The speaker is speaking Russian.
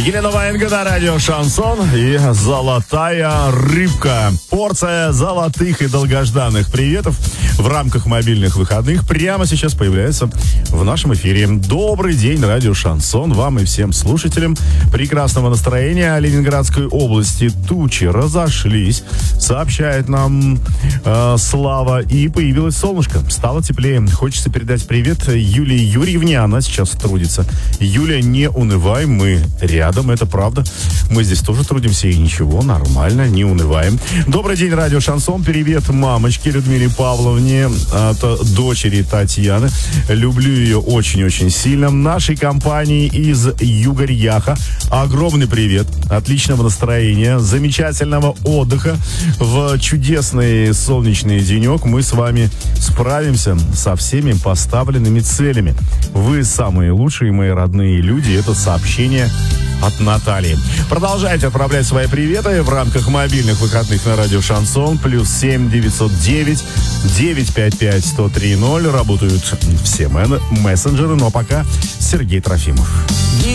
Елена Ваенга на радио «Шансон» и «Золотая рыбка». Порция золотых и долгожданных приветов в рамках мобильных выходных прямо сейчас появляется в нашем эфире. Добрый день, радио «Шансон», вам и всем слушателям. Прекрасного настроения. Ленинградской области тучи разошлись, сообщает нам Слава, и появилось солнышко. Стало теплее. Хочется передать привет Юлии Юрьевне, она сейчас трудится. Юля, не унывай, мы рядом, это правда. Мы здесь тоже трудимся, и ничего, нормально, не унываем. Добрый день, радио «Шансон». Привет мамочке Людмиле Павловне от дочери Татьяны. Люблю ее очень-очень сильно. Нашей компании из Югорьяха огромный привет. Отличного настроения, замечательного отдыха. В чудесный солнечный денек мы с вами справимся со всеми поставленными целями. Вы самые лучшие мои родные люди. Это сообщение от Натальи. Продолжайте отправлять свои приветы в рамках мобильных выходных на радио «Шансон». +7 909 955 1030. Работают все мессенджеры, но пока Сергей Трофимов.